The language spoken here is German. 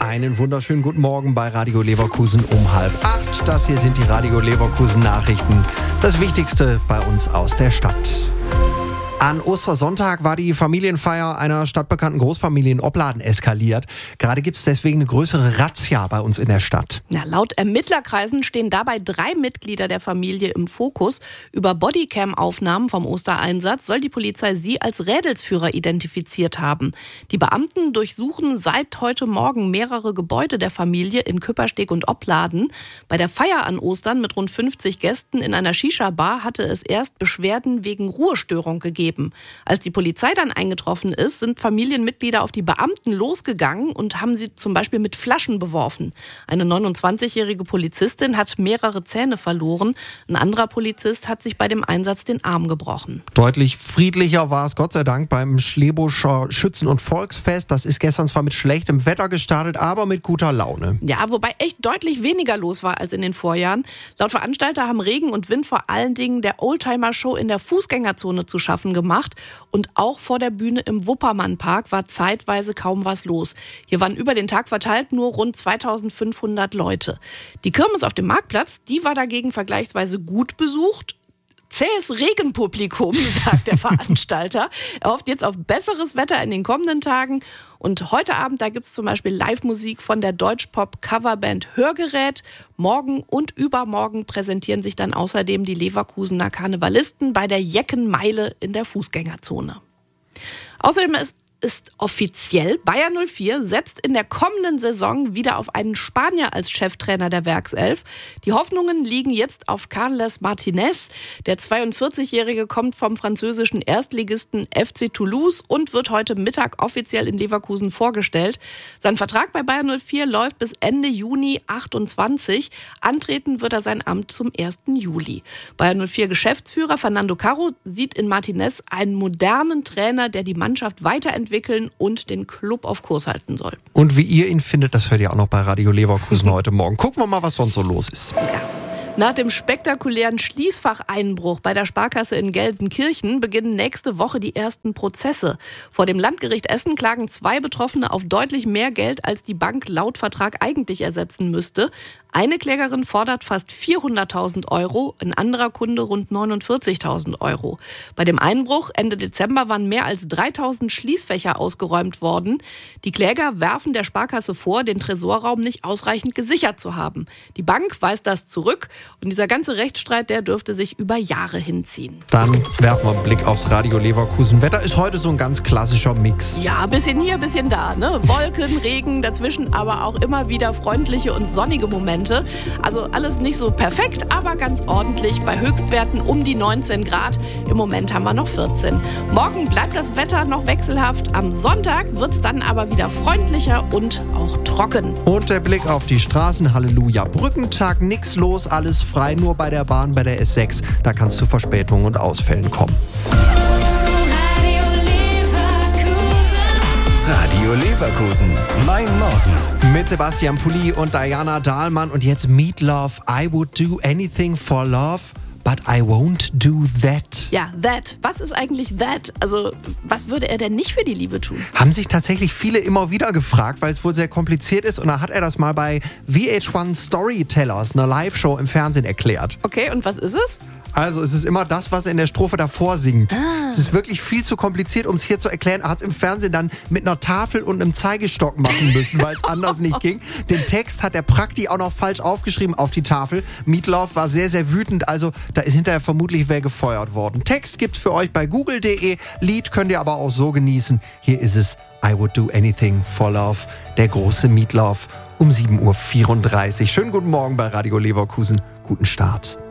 Einen wunderschönen guten Morgen bei Radio Leverkusen um 7:30. Das hier sind die Radio Leverkusen Nachrichten. Das Wichtigste bei uns aus der Stadt. An Ostersonntag war die Familienfeier einer stadtbekannten Großfamilie in Opladen eskaliert. Gerade gibt es deswegen eine größere Razzia bei uns in der Stadt. Ja, laut Ermittlerkreisen stehen dabei 3 Mitglieder der Familie im Fokus. Über Bodycam-Aufnahmen vom Ostereinsatz soll die Polizei sie als Rädelsführer identifiziert haben. Die Beamten durchsuchen seit heute Morgen mehrere Gebäude der Familie in Küppersteg und Opladen. Bei der Feier an Ostern mit rund 50 Gästen in einer Shisha-Bar hatte es erst Beschwerden wegen Ruhestörung gegeben. Als die Polizei dann eingetroffen ist, sind Familienmitglieder auf die Beamten losgegangen und haben sie zum Beispiel mit Flaschen beworfen. Eine 29-jährige Polizistin hat mehrere Zähne verloren. Ein anderer Polizist hat sich bei dem Einsatz den Arm gebrochen. Deutlich friedlicher war es Gott sei Dank beim Schlebuscher Schützen- und Volksfest. Das ist gestern zwar mit schlechtem Wetter gestartet, aber mit guter Laune. Ja, wobei echt deutlich weniger los war als in den Vorjahren. Laut Veranstalter haben Regen und Wind vor allen Dingen der Oldtimer-Show in der Fußgängerzone zu schaffen gemacht. Und auch vor der Bühne im Wuppermannpark war zeitweise kaum was los. Hier waren über den Tag verteilt nur rund 2500 Leute. Die Kirmes auf dem Marktplatz, die war dagegen vergleichsweise gut besucht. Zähes Regenpublikum, sagt der Veranstalter. Er hofft jetzt auf besseres Wetter in den kommenden Tagen. Und heute Abend, da gibt es zum Beispiel Live-Musik von der Deutschpop-Coverband Hörgerät. Morgen und übermorgen präsentieren sich dann außerdem die Leverkusener Karnevalisten bei der Jeckenmeile in der Fußgängerzone. Außerdem ist offiziell, Bayer 04 setzt in der kommenden Saison wieder auf einen Spanier als Cheftrainer der Werkself. Die Hoffnungen liegen jetzt auf Carles Martinez. Der 42-Jährige kommt vom französischen Erstligisten FC Toulouse und wird heute Mittag offiziell in Leverkusen vorgestellt. Sein Vertrag bei Bayer 04 läuft bis Ende Juni 28. Antreten wird er sein Amt zum 1. Juli. Bayer 04 Geschäftsführer Fernando Caro sieht in Martinez einen modernen Trainer, der die Mannschaft weiterentwickeln und den Club auf Kurs halten soll. Und wie ihr ihn findet, das hört ihr auch noch bei Radio Leverkusen heute Morgen. Gucken wir mal, was sonst so los ist. Ja. Nach dem spektakulären Schließfacheinbruch bei der Sparkasse in Gelsenkirchen beginnen nächste Woche die ersten Prozesse. Vor dem Landgericht Essen klagen 2 Betroffene auf deutlich mehr Geld, als die Bank laut Vertrag eigentlich ersetzen müsste. Eine Klägerin fordert fast 400.000 €, ein anderer Kunde rund 49.000 €. Bei dem Einbruch Ende Dezember waren mehr als 3.000 Schließfächer ausgeräumt worden. Die Kläger werfen der Sparkasse vor, den Tresorraum nicht ausreichend gesichert zu haben. Die Bank weist das zurück und dieser ganze Rechtsstreit, der dürfte sich über Jahre hinziehen. Dann werfen wir einen Blick aufs Radio Leverkusen. Wetter ist heute so ein ganz klassischer Mix. Ja, bisschen hier, bisschen da, ne? Wolken, Regen, dazwischen aber auch immer wieder freundliche und sonnige Momente. Also alles nicht so perfekt, aber ganz ordentlich bei Höchstwerten um die 19 Grad. Im Moment haben wir noch 14. Morgen bleibt das Wetter noch wechselhaft. Am Sonntag wird es dann aber wieder freundlicher und auch trocken. Und der Blick auf die Straßen. Halleluja. Brückentag, nix los, alles frei. Nur bei der Bahn, bei der S6. Da kann es zu Verspätungen und Ausfällen kommen. Radio Leverkusen, mein Morgen. Mit Sebastian Pulli und Diana Dahlmann und jetzt Meatloaf. I would do anything for love, but I won't do that. Ja, that. Was ist eigentlich that? Also, was würde er denn nicht für die Liebe tun? Haben sich tatsächlich viele immer wieder gefragt, weil es wohl sehr kompliziert ist. Und da hat er das mal bei VH1 Storytellers, einer Live-Show im Fernsehen, erklärt. Okay, und was ist es? Also es ist immer das, was er in der Strophe davor singt. Es ist wirklich viel zu kompliziert, um es hier zu erklären. Er hat es im Fernsehen dann mit einer Tafel und einem Zeigestock machen müssen, weil es anders nicht ging. Den Text hat der Prakti auch noch falsch aufgeschrieben auf die Tafel. Meatloaf war sehr, sehr wütend. Also da ist hinterher vermutlich wer gefeuert worden. Text gibt's für euch bei google.de. Lied könnt ihr aber auch so genießen. Hier ist es I would do anything for love. Der große Meatloaf um 7:34 Uhr. Schönen guten Morgen bei Radio Leverkusen. Guten Start.